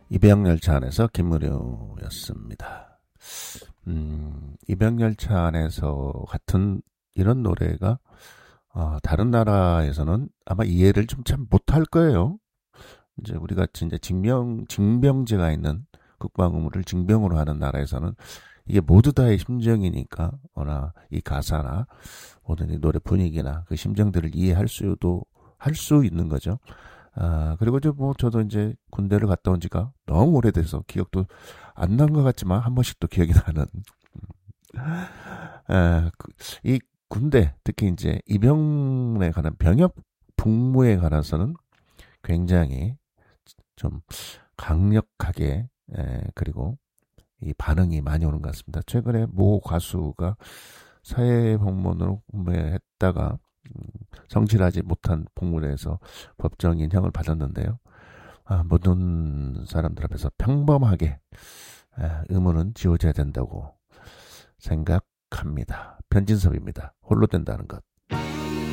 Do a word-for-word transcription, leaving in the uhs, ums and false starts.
입양열차 안에서 김무료였습니다. 음, 입양열차 안에서 같은 이런 노래가 어, 다른 나라에서는 아마 이해를 좀 참 못할 거예요. 이제 우리 같이 이제 징병, 징병제가 있는 국방 의무를 징병으로 하는 나라에서는 이게 모두 다의 심정이니까, 어나 이 가사나 모든 이 노래 분위기나 그 심정들을 이해할 수도 할 수 있는 거죠. 아, 그리고 이제 뭐 저도 이제 군대를 갔다 온 지가 너무 오래돼서 기억도 안 난 것 같지만 한 번씩 또 기억이 나는. 아, 그, 이 군대, 특히 이제 입영에 관한 병역 복무에 관해서는 굉장히 좀 강력하게, 에, 그리고 이 반응이 많이 오는 것 같습니다. 최근에 모 가수가 사회복무로 했다가 음, 성실하지 못한 복무를 해서 법정인형을 받았는데요. 아, 모든 사람들 앞에서 평범하게 아, 의무는 지워져야 된다고 생각합니다. 변진섭입니다. 홀로 된다는 것.